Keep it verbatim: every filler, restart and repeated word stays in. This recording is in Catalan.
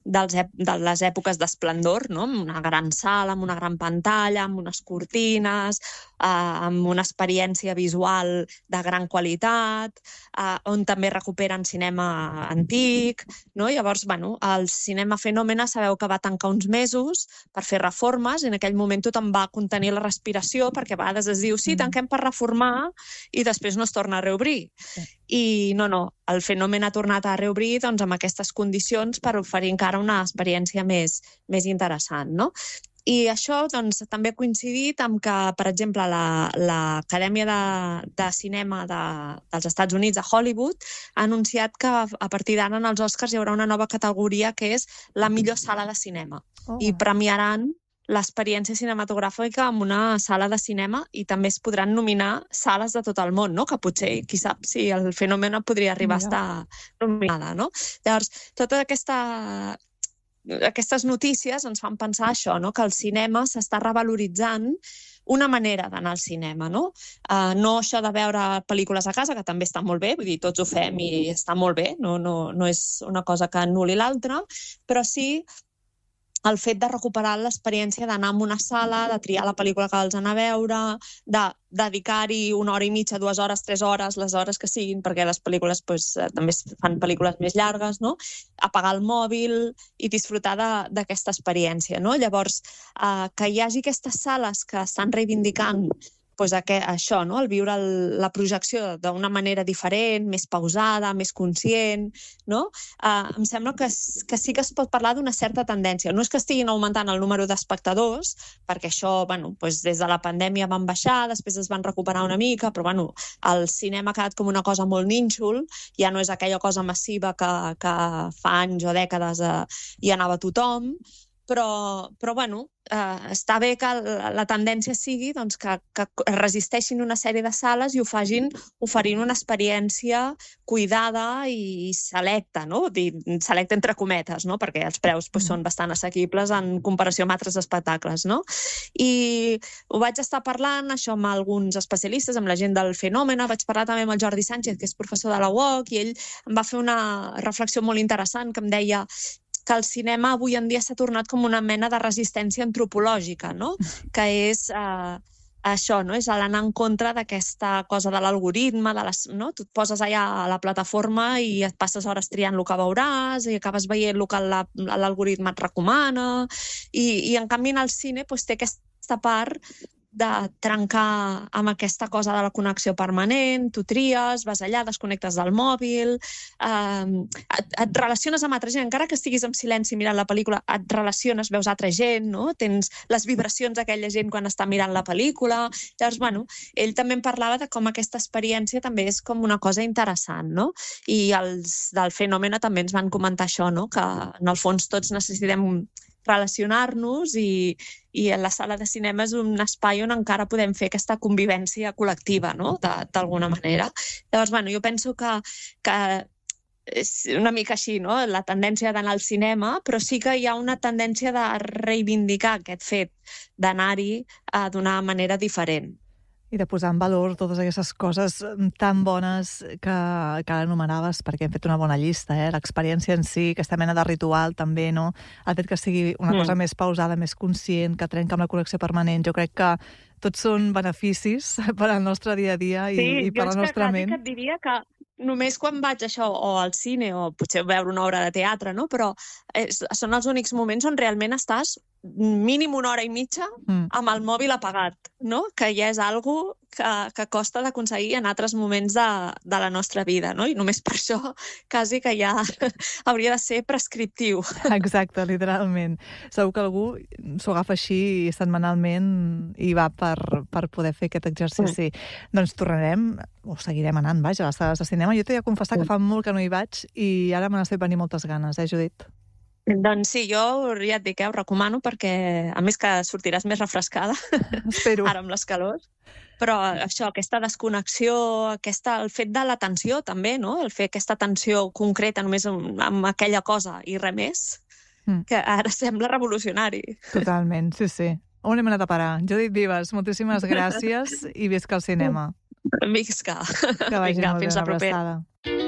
dels ep de les èpoques d'esplendor, no? Amb una gran sala, amb una gran pantalla, amb unes cortines, eh, amb una experiència visual de gran qualitat, eh, on també recuperen cinema antic, no? Llavors, bueno, el cinema Fenòmena sabeu que va tancar uns mesos per fer reformes i en aquell moment tothom va contenir la respiració perquè a vegades es diu, sí, tanquem per reformar i després no es torna a reobrir. Sí. I no, no, el Fenomen ha tornat a reobrir doncs, amb aquestes condicions per oferir encara una experiència més, més interessant, no? I això doncs, també ha coincidit amb que, per exemple, l'Acadèmia la, de, de Cinema de, dels Estats Units, a Hollywood, ha anunciat que a partir d'ara en els Oscars hi haurà una nova categoria que és la millor sala de cinema. Oh. I premiaran l'experiència cinematogràfica en una sala de cinema i també es podran nominar sales de tot el món, no? Que potser, qui sap, si el Fenomen podria arribar Mira. a estar nominada, no? Llavors, tota aquesta... aquestes notícies ens fan pensar això, no? Que el cinema s'està revaloritzant una manera d'anar al cinema, no? Uh, no això de veure pel·lícules a casa, que també està molt bé, vull dir, tots ho fem i està molt bé, no, no, no és una cosa que anul·li l'altra, però sí el fet de recuperar l'experiència d'anar a una sala, de triar la pel·lícula que vols anar a veure, de dedicar-hi una hora i mitja, dues hores, tres hores, les hores que siguin, perquè les pel·lícules pues, també fan pel·lícules més llargues, no? Apagar el mòbil i disfrutar d'aquesta experiència, no? Llavors, eh, que hi hagi aquestes sales que estan reivindicant pues, això, no? El viure el, la projecció d'una manera diferent, més pausada, més conscient, no? Uh, em sembla que, que sí que es pot parlar d'una certa tendència. No és que estiguin augmentant el número d'espectadors, perquè això, bueno, pues, des de la pandèmia van baixar, després es van recuperar una mica, però bueno, el cinema ha quedat com una cosa molt nínxol, ja no és aquella cosa massiva que, que fa anys o dècades eh, hi anava tothom, però, però bueno, eh, està bé que la, la tendència sigui doncs, que, que resisteixin una sèrie de sales i ho facin oferint una experiència cuidada i selecta, no? Selecta entre cometes, no? Perquè els preus pues, són bastant assequibles en comparació amb altres espectacles, no? I ho vaig estar parlant, això, amb alguns especialistes, amb la gent del Fenòmena, vaig parlar també amb el Jordi Sánchez, que és professor de la U O C, i ell em va fer una reflexió molt interessant que em deia que el cinema avui en dia s'ha tornat com una mena de resistència antropològica, no? Que és eh, això, no? És l'anar en contra d'aquesta cosa de l'algoritme, de les, no? Tu et poses allà a la plataforma i et passes hores triant el que veuràs i acabes veient el que l'algoritme et recomana i, i en canvi en el cine pues, té aquesta part de trencar amb aquesta cosa de la connexió permanent, tu tries, vas allà, desconnectes del mòbil, eh, et, et relaciones amb altra gent, encara que estiguis en silenci mirant la pel·lícula, et relaciones, veus altra gent, no? Tens les vibracions d'aquella gent quan està mirant la pel·lícula. Llavors, bueno, ell també em parlava de com aquesta experiència també és com una cosa interessant, no? I els del Fenòmena també ens van comentar això, no? Que en el fons tots necessitem relacionar-nos i, i a la sala de cinema és un espai on encara podem fer aquesta convivència col·lectiva, no? D'alguna manera. Llavors, bueno, jo penso que, que és una mica així, no? La tendència d'anar al cinema, però sí que hi ha una tendència de reivindicar aquest fet d'anar-hi uh, d'una manera diferent. I de posar en valor totes aquestes coses tan bones que, que anomenaves, perquè hem fet una bona llista, eh? L'experiència en si, aquesta mena de ritual també, no? El fet que sigui una mm. cosa més pausada, més conscient, que trenca amb la connexió permanent. Jo crec que tots són beneficis per al nostre dia a dia i, sí, i per la nostra ment. Sí, jo és que et diria que només quan vaig això, o al cine, o potser veure una obra de teatre, no? Però és, són els únics moments on realment estàs mínim una hora i mitja mm. amb el mòbil apagat, no? Que ja és algo que, que costa d'aconseguir en altres moments de, de la nostra vida, no? I només per això quasi que ja hauria de ser prescriptiu. Exacte, literalment. Segur que algú s'ho agafa així setmanalment i va per, per poder fer aquest exercici. Mm. Doncs tornarem, o seguirem anant, vaja, a les sales de cinema. Jo t'he de confessar que fa molt que no hi vaig i ara me n'estic venint moltes ganes, eh, Judit? Doncs sí, jo ja et dic, eh, ho recomano perquè, a més que sortiràs més refrescada, espero, ara amb les calors, però això, aquesta desconnexió, aquesta, el fet de l'atenció també, no? El fer aquesta atenció concreta només amb, amb aquella cosa i res més, mm. que ara sembla revolucionari. Totalment, sí, sí. On hem anat a parar? Judit Vives, moltíssimes gràcies i visca el cinema. Visca. Que vagi Vinga, molt bé, fins la una propera. abraçada.